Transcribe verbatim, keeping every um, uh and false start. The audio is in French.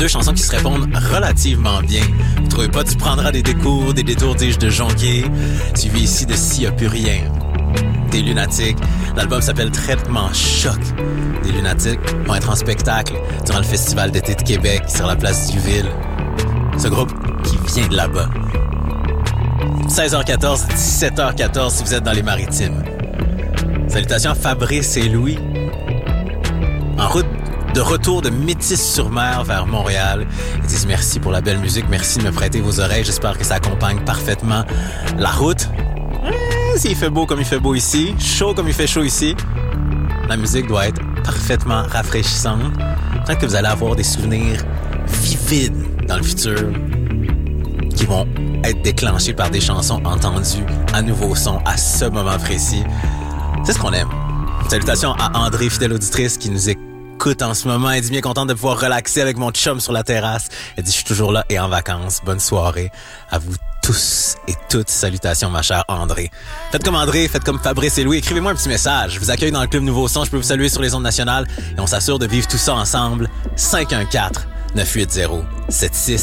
deux chansons qui se répondent relativement bien. Vous trouvez pas, tu prendras des décours, des détours, dis-je, de jonquier. Suivi ici de S'il y a plus rien. Des Lunatiques. L'album s'appelle Traitement Choc. Des Lunatiques vont être en spectacle durant le Festival d'été de Québec sur la place du Ville. Ce groupe qui vient de là-bas. seize heures quatorze, dix-sept heures quatorze si vous êtes dans les Maritimes. Salutations à Fabrice et Louis. En route de retour de Métis-sur-Mer vers Montréal. Ils disent merci pour la belle musique, merci de me prêter vos oreilles. J'espère que ça accompagne parfaitement la route. Eh, s'il fait beau comme il fait beau ici, chaud comme il fait chaud ici, la musique doit être parfaitement rafraîchissante. Tant que vous allez avoir des souvenirs vivides dans le futur qui vont être déclenchés par des chansons entendues à nouveau son à ce moment précis. C'est ce qu'on aime. Salutations à André, fidèle auditrice, qui nous écoute en ce moment. Elle dit bien contente de pouvoir relaxer avec mon chum sur la terrasse. Elle dit je suis toujours là et en vacances. Bonne soirée à vous tous et toutes. Salutations, ma chère André. Faites comme André, faites comme Fabrice et Louis. Écrivez-moi un petit message. Je vous accueille dans le Club Nouveau Son. Je peux vous saluer sur les ondes nationales et on s'assure de vivre tout ça ensemble. cinq un quatre, neuf huit zéro, sept six